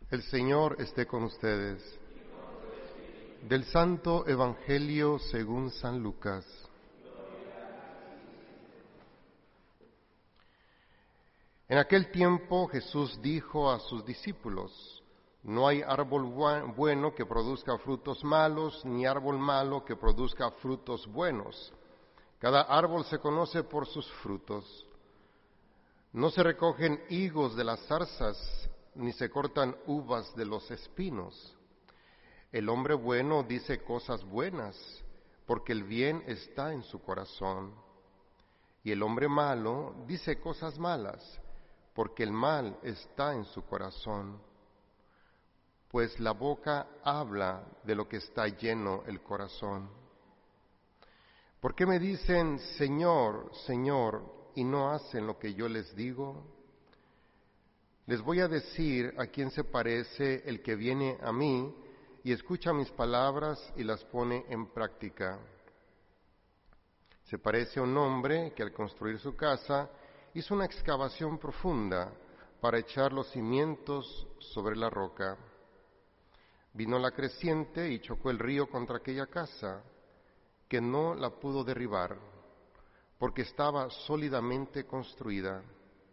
El Señor esté con ustedes. Del Santo Evangelio según San Lucas. En aquel tiempo Jesús dijo a sus discípulos: No hay árbol bueno que produzca frutos malos, ni árbol malo que produzca frutos buenos. Cada árbol se conoce por sus frutos. No se recogen higos de las zarzas, ni se cortan uvas de los espinos. El hombre bueno dice cosas buenas, porque el bien está en su corazón. Y el hombre malo dice cosas malas, porque el mal está en su corazón. Pues la boca habla de lo que está lleno el corazón. ¿Por qué me dicen, Señor, Señor, y no hacen lo que yo les digo? Les voy a decir a quién se parece el que viene a mí y escucha mis palabras y las pone en práctica. Se parece a un hombre que al construir su casa hizo una excavación profunda para echar los cimientos sobre la roca. Vino la creciente y chocó el río contra aquella casa, que no la pudo derribar, porque estaba sólidamente construida.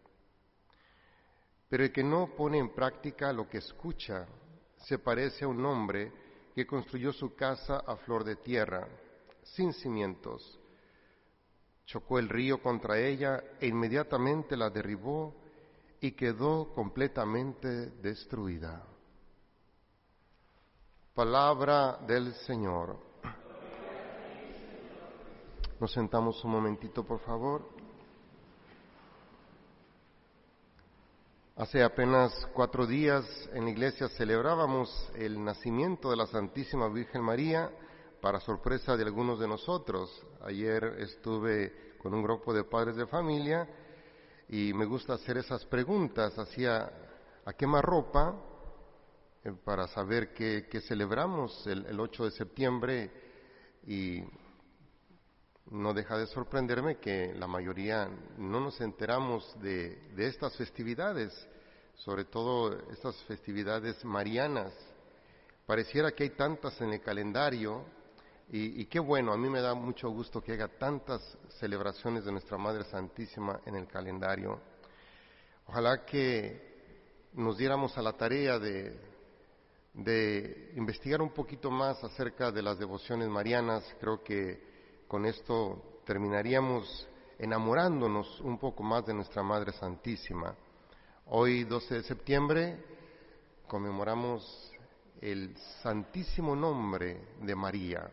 Pero el que no pone en práctica lo que escucha se parece a un hombre que construyó su casa a flor de tierra, sin cimientos. Chocó el río contra ella e inmediatamente la derribó y quedó completamente destruida. Palabra del Señor. Nos sentamos un momentito, por favor. Hace apenas 4 días en la iglesia celebrábamos el nacimiento de la Santísima Virgen María, para sorpresa de algunos de nosotros. Ayer estuve con un grupo de padres de familia y me gusta hacer esas preguntas, ¿a quemarropa? Para saber qué celebramos el 8 de septiembre, y no deja de sorprenderme que la mayoría no nos enteramos de estas festividades, sobre todo estas festividades marianas. Pareciera que hay tantas en el calendario y qué bueno, a mí me da mucho gusto que haya tantas celebraciones de nuestra Madre Santísima en el calendario. Ojalá que nos diéramos a la tarea de investigar un poquito más acerca de las devociones marianas. Creo que con esto terminaríamos enamorándonos un poco más de nuestra Madre Santísima. Hoy, 12 de septiembre, conmemoramos el Santísimo Nombre de María.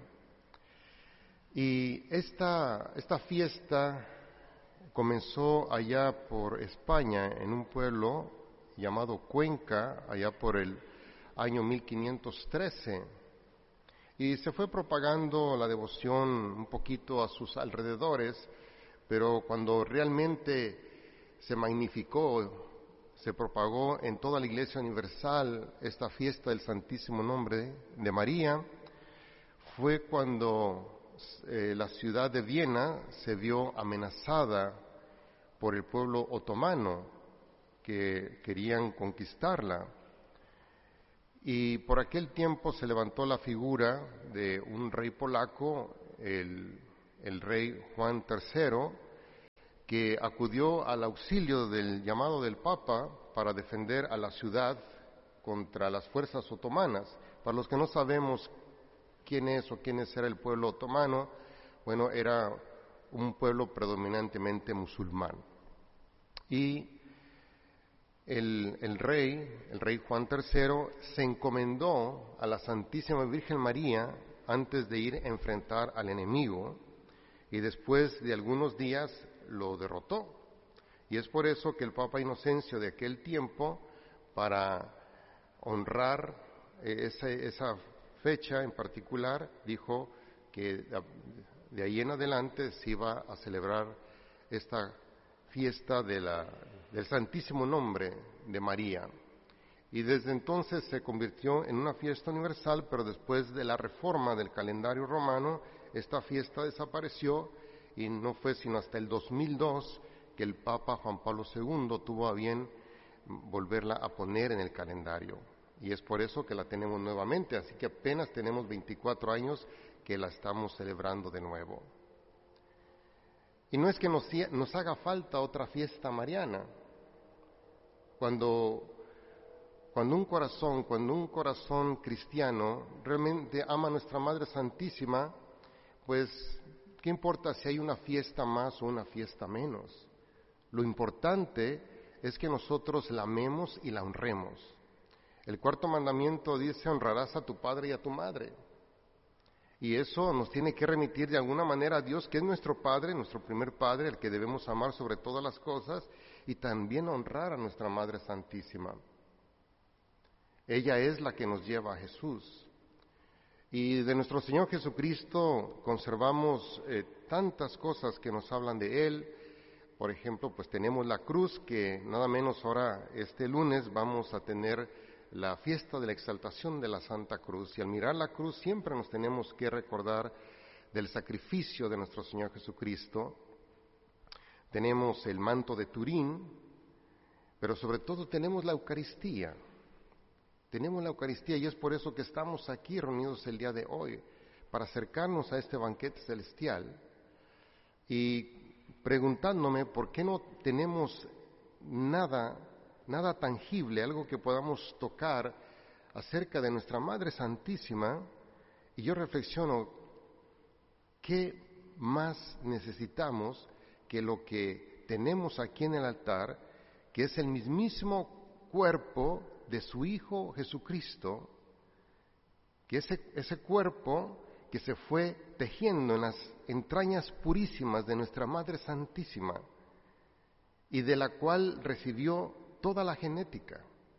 Y esta fiesta comenzó allá por España, en un pueblo llamado Cuenca, allá por el año 1513. Y se fue propagando la devoción un poquito a sus alrededores, pero cuando realmente se magnificó, se propagó en toda la Iglesia Universal esta fiesta del Santísimo Nombre de María, fue cuando la ciudad de Viena se vio amenazada por el pueblo otomano, que querían conquistarla. Y por aquel tiempo se levantó la figura de un rey polaco, el rey Juan III, que acudió al auxilio del llamado del Papa para defender a la ciudad contra las fuerzas otomanas. Para los que no sabemos quién es o quiénes era el pueblo otomano, bueno, era un pueblo predominantemente musulmán. Y el rey Juan III se encomendó a la Santísima Virgen María antes de ir a enfrentar al enemigo, y después de algunos días lo derrotó. Y es por eso que el Papa Inocencio de aquel tiempo, para honrar esa fecha en particular, dijo que de ahí en adelante se iba a celebrar esta fiesta del Santísimo Nombre de María. Y desde entonces se convirtió en una fiesta universal, pero después de la reforma del calendario romano, esta fiesta desapareció y no fue sino hasta el 2002 que el Papa Juan Pablo II tuvo a bien volverla a poner en el calendario. y es por eso que la tenemos nuevamente, así que apenas tenemos 24 años que la estamos celebrando de nuevo. Y no es que nos haga falta otra fiesta mariana. Cuando un corazón cristiano realmente ama a nuestra Madre Santísima, pues, ¿qué importa si hay una fiesta más o una fiesta menos? Lo importante es que nosotros la amemos y la honremos. El cuarto mandamiento dice: honrarás a tu padre y a tu madre. Y eso nos tiene que remitir de alguna manera a Dios, que es nuestro Padre, nuestro primer Padre, el que debemos amar sobre todas las cosas, y también honrar a nuestra Madre Santísima. Ella es la que nos lleva a Jesús. Y de nuestro Señor Jesucristo conservamos tantas cosas que nos hablan de Él. Por ejemplo, pues tenemos la cruz, que nada menos ahora este lunes vamos a tener la fiesta de la exaltación de la Santa Cruz. Y al mirar la cruz siempre nos tenemos que recordar del sacrificio de nuestro Señor Jesucristo. Tenemos el manto de Turín, pero sobre todo tenemos la Eucaristía. Tenemos la Eucaristía y es por eso que estamos aquí reunidos el día de hoy, para acercarnos a este banquete celestial y preguntándome por qué no tenemos nada tangible, algo que podamos tocar acerca de nuestra Madre Santísima. Y yo reflexiono, ¿qué más necesitamos que lo que tenemos aquí en el altar, que es el mismísimo cuerpo de su Hijo Jesucristo, que ese cuerpo que se fue tejiendo en las entrañas purísimas de nuestra Madre Santísima y de la cual recibió toda la genética,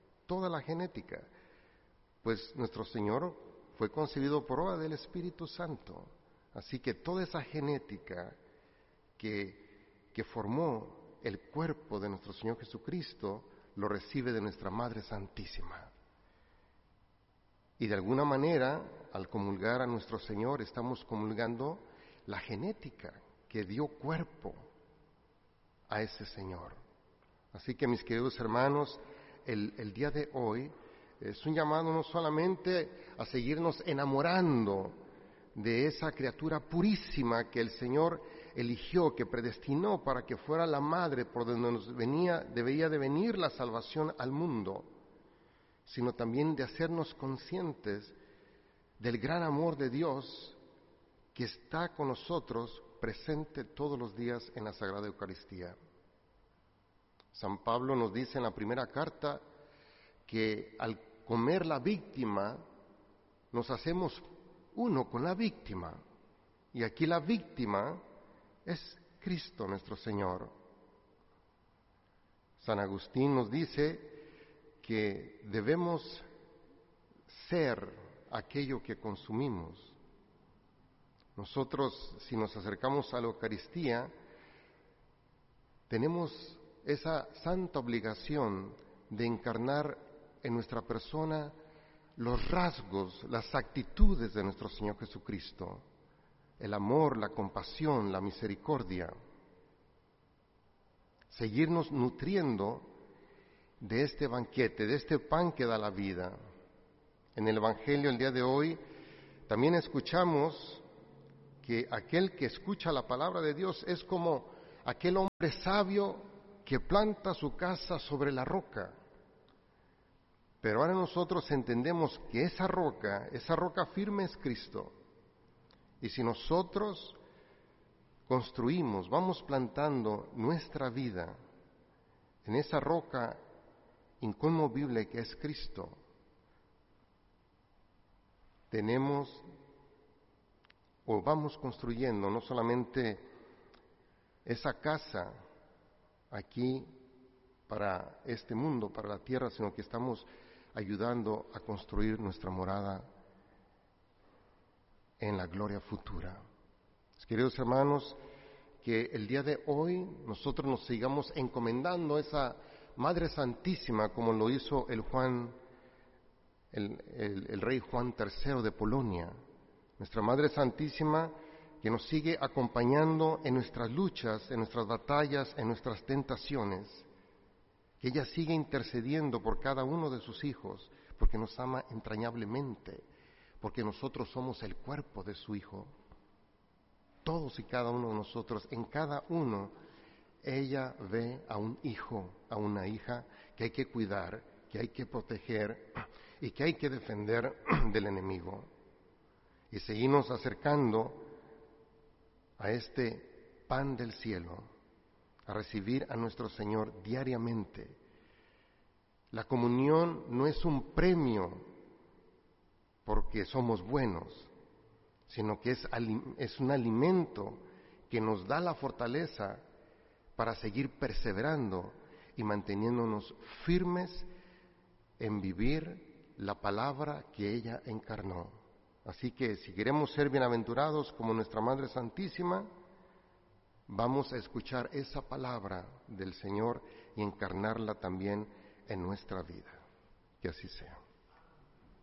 pues nuestro Señor fue concebido por obra del Espíritu Santo, así que toda esa genética que formó el cuerpo de nuestro Señor Jesucristo lo recibe de nuestra Madre Santísima. Y de alguna manera, al comulgar a nuestro Señor, estamos comulgando la genética que dio cuerpo a ese Señor. Así que, mis queridos hermanos, el día de hoy es un llamado no solamente a seguirnos enamorando de esa criatura purísima que el Señor eligió, que predestinó para que fuera la madre por donde debía de venir la salvación al mundo, sino también de hacernos conscientes del gran amor de Dios que está con nosotros presente todos los días en la Sagrada Eucaristía. San Pablo nos dice en la primera carta que al comer la víctima nos hacemos uno con la víctima, y aquí la víctima es Cristo nuestro Señor. San Agustín nos dice que debemos ser aquello que consumimos. Nosotros, si nos acercamos a la Eucaristía, tenemos esa santa obligación de encarnar en nuestra persona los rasgos, las actitudes de nuestro Señor Jesucristo, el amor, la compasión, la misericordia, seguirnos nutriendo de este banquete, de este pan que da la vida. En el Evangelio el día de hoy también escuchamos que aquel que escucha la palabra de Dios es como aquel hombre sabio que planta su casa sobre la roca. Pero ahora nosotros entendemos que esa roca firme es Cristo. Y si nosotros construimos, vamos plantando nuestra vida en esa roca inconmovible que es Cristo, tenemos o vamos construyendo no solamente esa casa aquí para este mundo, para la tierra, sino que estamos ayudando a construir nuestra morada en la gloria futura. Queridos hermanos, que el día de hoy nosotros nos sigamos encomendando a esa Madre Santísima, como lo hizo el rey Juan III de Polonia. Nuestra Madre Santísima, que nos sigue acompañando en nuestras luchas, en nuestras batallas, en nuestras tentaciones, que ella sigue intercediendo por cada uno de sus hijos, porque nos ama entrañablemente, porque nosotros somos el cuerpo de su Hijo. Todos y cada uno de nosotros, en cada uno, ella ve a un hijo, a una hija que hay que cuidar, que hay que proteger y que hay que defender del enemigo. Y seguimos acercando a este pan del cielo, a recibir a nuestro Señor diariamente. La comunión no es un premio porque somos buenos, sino que es un alimento que nos da la fortaleza para seguir perseverando y manteniéndonos firmes en vivir la palabra que ella encarnó. Así que si queremos ser bienaventurados como nuestra Madre Santísima, vamos a escuchar esa palabra del Señor y encarnarla también en nuestra vida. Que así sea.